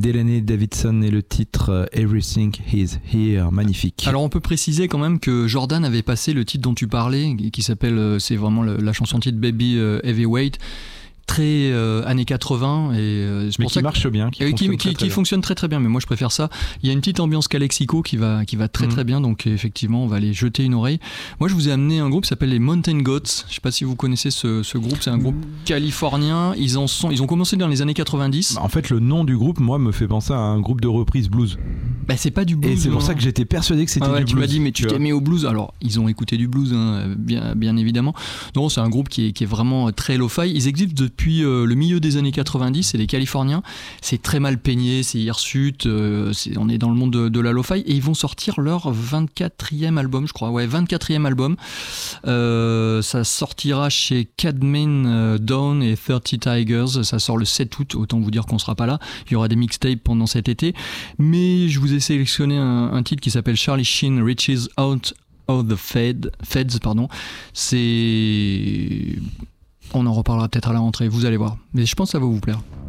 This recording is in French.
Delaney Davidson et le titre Everything Is Here, magnifique. Alors on peut préciser quand même que Jordan avait passé le titre dont tu parlais, qui s'appelle, c'est vraiment la chanson titre Baby Heavyweight, très années 80 et c'est mais pour qui ça marche bien, qui fonctionne très très bien, mais moi je préfère ça. Il y a une petite ambiance Calexico qui va très très bien, donc effectivement on va aller jeter une oreille. Moi je vous ai amené un groupe qui s'appelle les Mountain Goats. Je sais pas si vous connaissez ce groupe, c'est un groupe californien. Ils ont commencé dans les années 90. En fait le nom du groupe moi me fait penser à un groupe de reprise blues. Bah, c'est pas du blues. Et c'est pour ça que j'étais persuadé que c'était du blues. Tu m'as dit mais tu t'es mis au blues. Alors ils ont écouté du blues bien évidemment. Non, c'est un groupe qui est vraiment très lo-fi. Ils existent depuis le milieu des années 90, c'est des Californiens, c'est très mal peigné, c'est hirsute, on est dans le monde de la lo-fi, et ils vont sortir leur 24e album, je crois, 24e album. Ça sortira chez Cadman Dawn et 30 Tigers, ça sort le 7 août, autant vous dire qu'on sera pas là, il y aura des mixtapes pendant cet été, mais je vous ai sélectionné un titre qui s'appelle Charlie Sheen Reaches Out of the Feds, c'est... On en reparlera peut-être à la rentrée, vous allez voir. Mais je pense que ça va vous plaire.